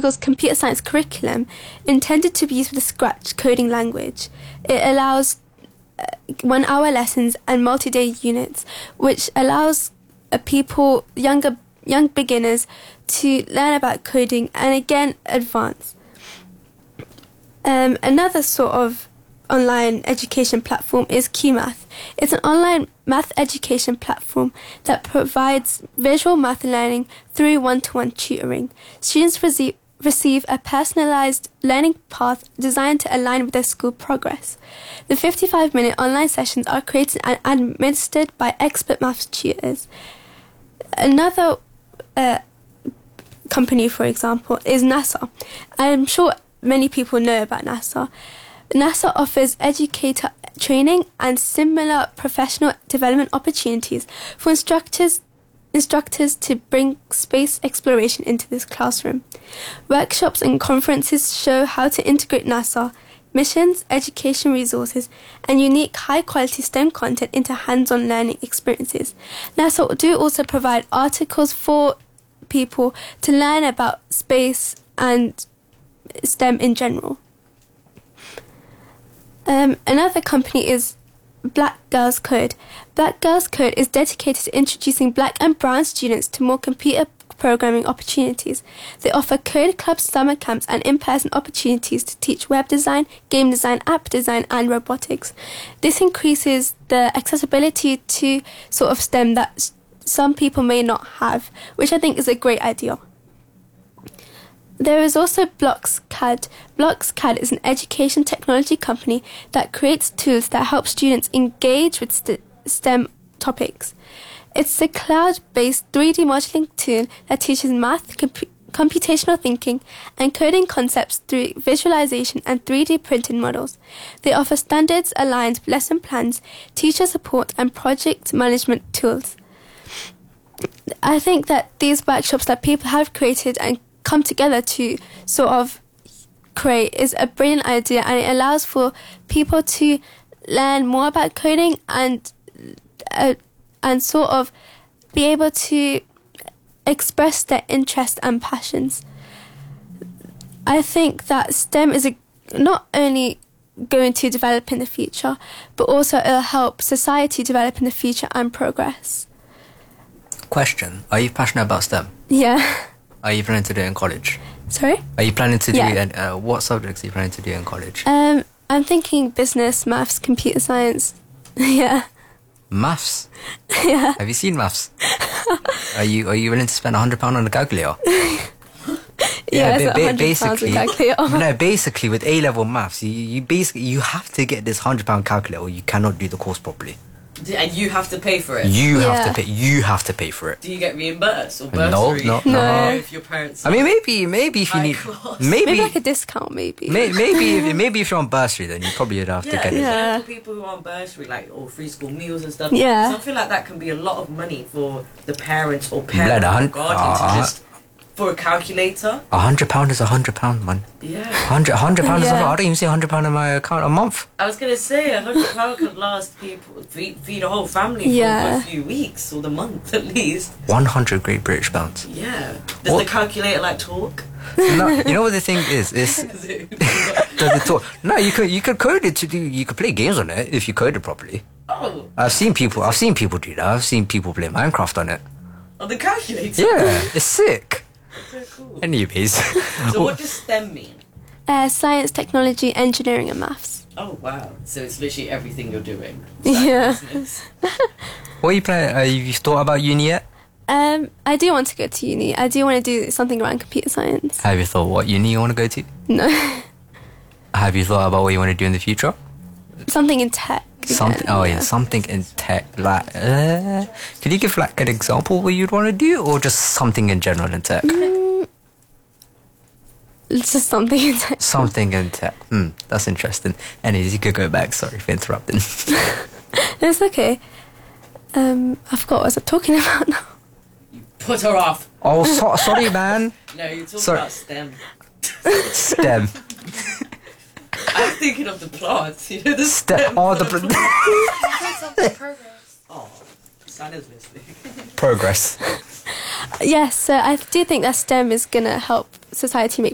Google's computer science curriculum, intended to be used with a Scratch coding language. It allows 1-hour lessons and multi-day units, which allows young beginners to learn about coding and again advance. Another sort of online education platform is QMath. It's an online math education platform that provides visual math learning through one-to-one tutoring. Students receive a personalized learning path designed to align with their school progress. The 55-minute online sessions are created and administered by expert maths tutors. Another company, for example, is NASA. I'm sure many people know about NASA. NASA offers educator training and similar professional development opportunities for instructors to bring space exploration into this classroom. Workshops and conferences show how to integrate NASA missions, education resources, and unique high-quality STEM content into hands-on learning experiences. NASA do also provide articles for people to learn about space and STEM in general. Another company is Black Girls Code. Black Girls Code is dedicated to introducing black and brown students to more computer programming opportunities. They offer code clubs, summer camps, and in-person opportunities to teach web design, game design, app design, and robotics. This increases the accessibility to sort of STEM that some people may not have, which I think is a great idea. There is also BlocksCAD. BlocksCAD is an education technology company that creates tools that help students engage with STEM topics. It's a cloud-based 3D modeling tool that teaches math, computational thinking, and coding concepts through visualization and 3D printed models. They offer standards-aligned lesson plans, teacher support, and project management tools. I think that these workshops that people have created and come together to sort of create is a brilliant idea, and it allows for people to learn more about coding and sort of be able to express their interests and passions. I think that STEM is not only going to develop in the future, but also it'll help society develop in the future and progress. Question: are you passionate about STEM? Yeah. Are you planning to do it in college? Sorry? Are you planning to do it? What subjects are you planning to do in college? I'm thinking business, maths, computer science. Yeah. Maths? Yeah. Have you seen maths? Are you willing to spend £100 on a calculator? Basically with A-level maths, you have to get this £100 calculator or you cannot do the course properly. And you have to pay for it. You have to pay for it. Do you get reimbursed or bursary? No. If your parents. I mean, maybe if you need, maybe like a discount, maybe. Maybe if you're on bursary, then you probably would have to get it. Yeah. For people who are on bursary, like free school meals and stuff. Yeah. Something like that can be a lot of money for the parents or guardian to just. For a calculator? £100 is £100, man. Yeah. £100 is I don't even see £100 in my account a month. I was gonna say £100 could last people feed a whole family for a few weeks or the month at least. 100 Great British pounds. Yeah. Does the calculator like talk? No, you know what the thing is? Does it talk? No, you could code it to do. You could play games on it if you code it properly. Oh. I've seen people do that. I've seen people play Minecraft on it. On the calculator? Yeah, it's sick. So cool. Anyways. So what does STEM mean? Science, technology, engineering and maths. Oh wow. So it's literally everything you're doing. Yeah. What are you planning? Have you thought about uni yet? I do want to go to uni. I do want to do something around computer science. Have you thought what uni you want to go to? No. Have you thought about what you want to do in the future? Something in tech. Something in tech. Like, can you give like an example what you'd want to do, or just something in general in tech? It's just something in tech. Something in tech. That's interesting. Anyways, you could go back. Sorry for interrupting. It's okay. I forgot what I was talking about now. You put her off. Oh, sorry, man. No, you're talking about STEM. STEM. I'm thinking of the plants, you know, the STEM. Oh, the progress. Oh, Santa's listening. Progress. Yes, so I do think that STEM is going to help society make